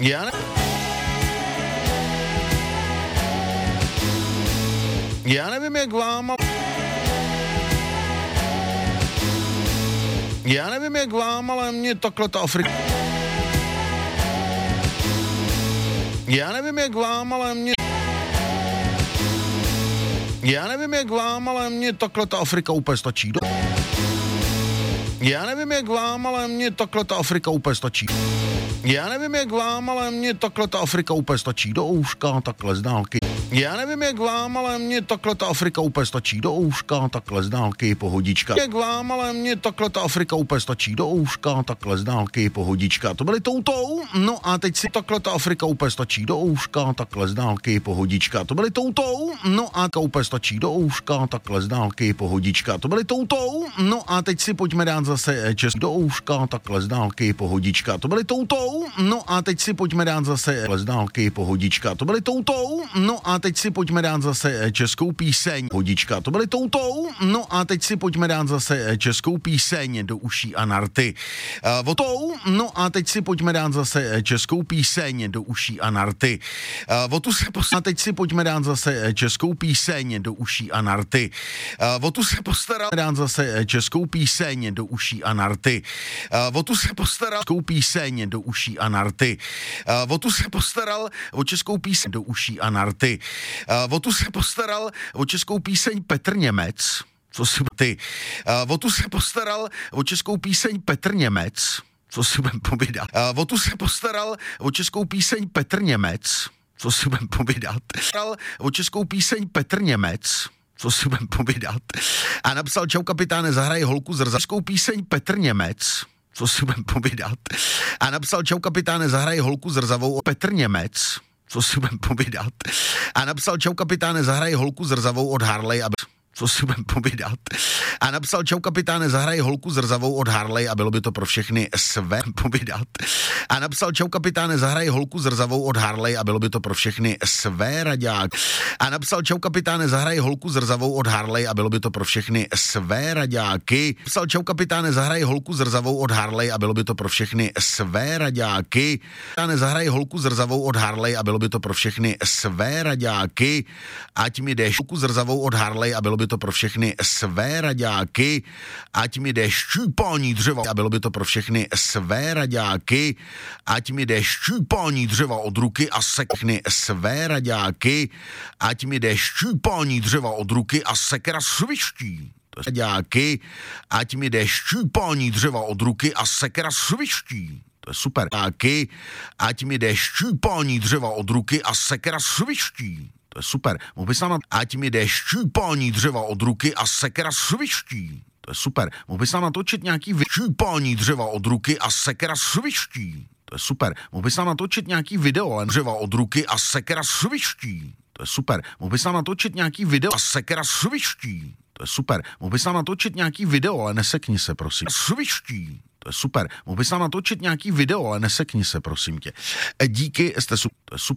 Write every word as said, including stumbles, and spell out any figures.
Já ne... Já nevím, jak vám, ale... Já nevím, jak vám, ale mě takhle ta Afrika... Já nevím, jak vám, ale mě... Já nevím, jak vám, ale mě takhle ta Afrika úplně stačí. Do... Já nevím, jak vám, ale mě takhle ta Afrika úplně stačí. Já nevím, jak vám, ale mě takhle ta Afrika úplně stačí. Do ouška, takhle z dálky. Já nevím, jak vám, ale mě takhle ta Afrika úplně stačí. Do ouška, takhle z dálky, pohodička. Jak vám, ale mě takhle ta Afrika úplně stačí. Do ouška, takhle z dálky, pohodička. To byly toutou, no a teď si takhle ta Afrika úplně stačí. Do ouška, takhle z dálky, pohodička. To byly toutou, no a úplně stačí. Do ouška, takhle z dálky, pohodička. To byly toutou, no a teď si pojďme dát zase český. Do ouška, takhle z dálky, pohodička. To byly toutou, no a teď si pojďme dát zase z dálky, pohodička. To byly toutou, no a teď si pojďme dát zase českou píseň. Hodička, to byly toutou, no a teď si pojďme dát zase českou píseň do uší a narty. Uh, o tou, no a teď si pojďme dát zase českou píseň do uší a narty. Uh, o tu se postaral, a teď si pojďme dát zase českou píseň do uší a narty. Uh, o tu se postaral, dát zase českou píseň do uší a narty. Uh, o tu se postaral, českou píseň do uší a narty. Uh, o tu se postaral o českou píseň do uší a narty. Uh, o tu se postaral o českou píseň Petr Němec, co si ty. Uh, o tu se postaral o českou píseň Petr Němec, co si budem povídat. Uh, o tu se postaral o českou píseň Petr Němec, co si budem povídat. O českou píseň Petr Němec, co si budem povídat. A napsal: čau kapitáne, zahraj holku z Rzavou píseň Petr Němec, co si budem povídat. A napsal: čau kapitáne, zahraj holku z Rzavou Petr Němec, co si budem povídat. A napsal: čau kapitáne, zahraj holku z Rzavou od Harley a... Co si budem povídat. A napsal: čau kapitáne, zahraj holku z Rzavou od Harley a bylo by to pro všechny své povídat. A napsal: čau kapitáne, zahraj holku z Rzavou od Harley a bylo by to pro všechny své raďák. A napsal: čau kapitáne, zahraj holku z Rzavou od Harley a bylo by to pro všechny své raďáky. Napsal: čau kapitáne, zahraj holku z Rzavou od Harley a bylo by to pro všechny své raďáky. Kapitáne, zahraj holku z Rzavou od Harley a bylo by to pro všechny své raďáky. Ať mi jdeš holku z Rzavou od Harley a bylo by to pro všechny své raďáky. Ať mi jde ščípání dřeva a bylo by to pro všechny své raďáky. Ať mi jde ščípání dřeva od ruky a sekny své raďáky. Ať mi jde ščípání dřeva od ruky a sekera sviští. Raďáky. Ať mi jde ščípání dřeva od ruky a sekera sviští. To je super. Raďáky. Ať mi jde ščípání dřeva od ruky a sekera sviští. To je super. Mohl bys nám, ať mi jde ščípání dřeva od ruky a sekera sviští. To je super. Mohl bys nám natočit nějaký vi... ščípání dřeva od ruky a sekera sviští. To je super. Mohl bys nám natočit nějaký video, ale dřeva od ruky a sekera sviští. To je super. Mohl bys nám natočit nějaký video a sekera sviští. To je super. Mohl bys nám natočit nějaký video, ale nesekni se, prosím. Sviští. To je super. Mohl bys nám natočit nějaký video, ale nesekni se, prosím tě. Díky, jste super. To je super.